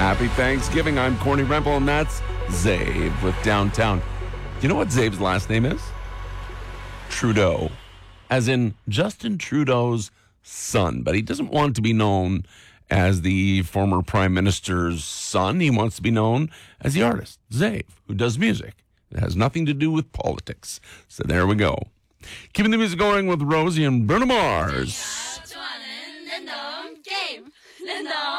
Happy Thanksgiving. I'm Corny Rempel, and that's Zave with Downtown. Do you know what Zave's last name is? Trudeau. As in Justin Trudeau's son. But he doesn't want to be known as the former prime minister's son. He wants to be known as the artist, Zave, who does music. It has nothing to do with politics. So there we go. Keeping the music going with Rosie and Bruno Mars.